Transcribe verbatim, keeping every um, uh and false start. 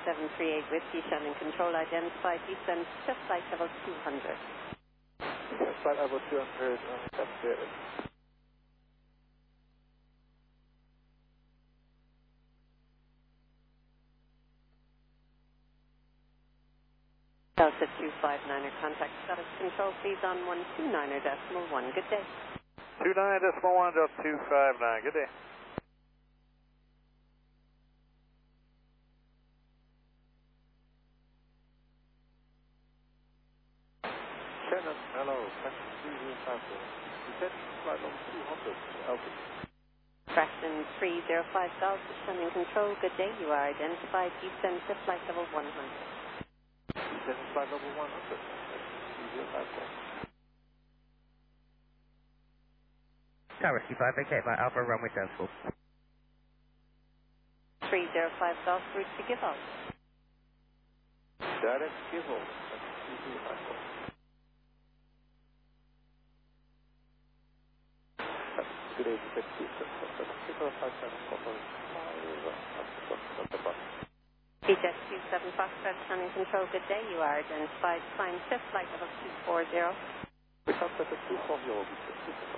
seven three eight Whiskey, Shannon Control, identified, descend to flight level two hundred. Yes, flight level two hundred, um, that's good. Delta two five niner, contact status control, please on one two niner decimal one. Good day. two nine decimal one, Delta two five nine, good day. Shannon, hello, Fraction three zero five four. Descending flight level two hundred, Alpha. Fraction three zero five Golf, Shannon Control, good day. You are identified, descend to flight level one hundred. Descending flight level one hundred, three zero five four. Tower Whiskey five, vacate by Alpha, runway transport. three zero five Golf, route to Givol. Direct Givol, three zero five four. Good day, descend to six zero five seven, B J two seven Foxtrot, Shannon Control, good day. You are identified, climb to flight level two four zero. We contact the two four zero,